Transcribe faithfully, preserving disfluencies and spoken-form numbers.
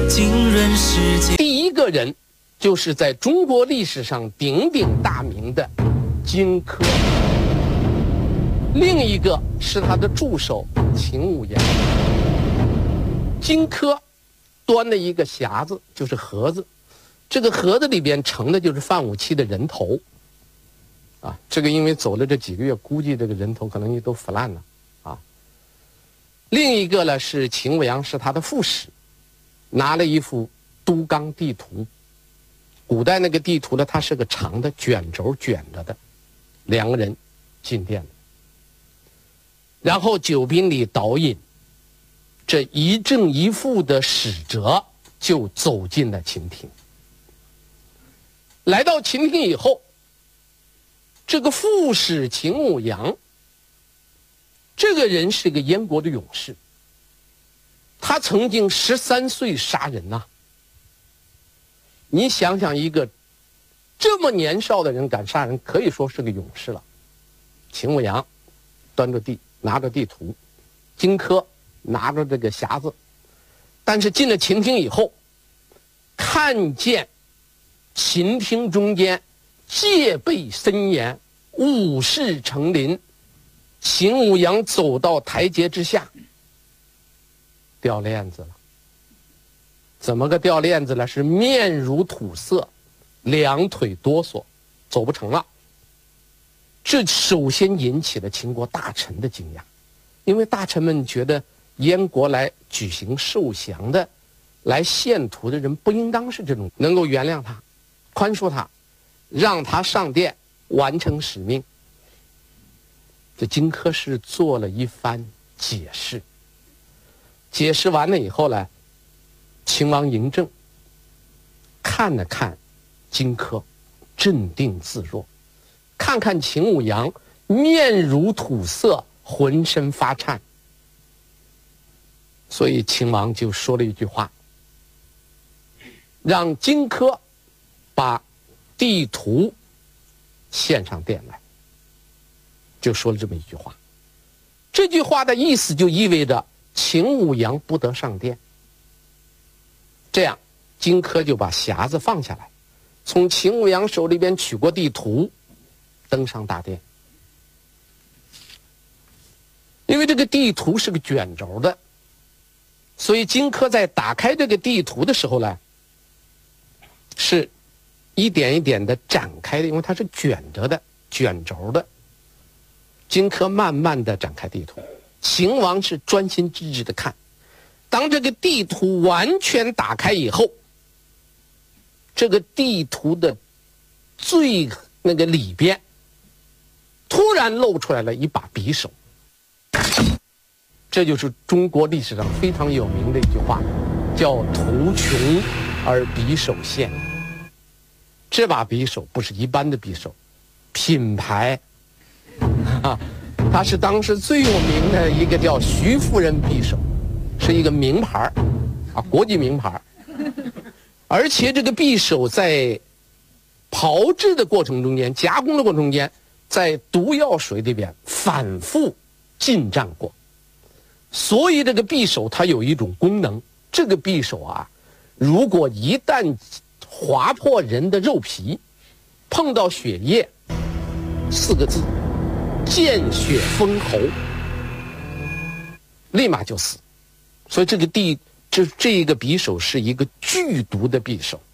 浸润世界。 第一个人就是在中国历史上鼎鼎大名的荆轲，另一个是他的助手秦舞阳。荆轲端了一个匣子，就是盒子，这个盒子里边盛的就是范武器的人头啊，这个因为走了这几个月，估计这个人头可能也都腐烂了啊。另一个呢是秦舞阳，是他的副使，拿了一幅都纲地图。古代那个地图呢，它是个长的卷轴卷着的，两个人进殿了。然后酒宾里导引，这一正一负的使者就走进了秦庭。来到秦庭以后，这个副使秦舞阳，这个人是个燕国的勇士，他曾经十三岁杀人呐、啊。你想想，一个这么年少的人敢杀人，可以说是个勇士了。秦舞阳端着地，拿着地图，荆轲拿着这个匣子，但是进了秦庭以后，看见秦庭中间戒备森严，武士成林，秦舞阳走到台阶之下，掉链子了。怎么个掉链子了？是面如土色，两腿哆嗦，走不成了。这首先引起了秦国大臣的惊讶，因为大臣们觉得燕国来举行受降的、来献图的人不应当是这种，能够原谅他、宽恕他，让他上殿完成使命。这荆轲是做了一番解释，解释完了以后呢，秦王嬴政看了看荆轲，镇定自若，看看秦舞阳，面如土色，浑身发颤，所以秦王就说了一句话，让荆轲把地图献上殿来，就说了这么一句话。这句话的意思就意味着秦舞阳不得上殿。这样，荆轲就把匣子放下来，从秦舞阳手里边取过地图，登上大殿。因为这个地图是个卷轴的，所以荆轲在打开这个地图的时候呢，是一点一点的展开的，因为它是卷着的、卷轴的。荆轲慢慢的展开地图，秦王是专心致志的看。当这个地图完全打开以后，这个地图的最那个里边突然露出来了一把匕首，这就是中国历史上非常有名的一句话，叫图穷而匕首现。这把匕首不是一般的匕首，品牌啊，它是当时最有名的一个叫徐夫人匕首，是一个名牌啊，国际名牌。而且这个匕首在炮制的过程中间、加工的过程中间，在毒药水里边反复浸蘸过，所以这个匕首它有一种功能，这个匕首啊，如果一旦划破人的肉皮，碰到血液，四个字，见血封喉，立马就死。所以这个地这这一个匕首是一个剧毒的匕首。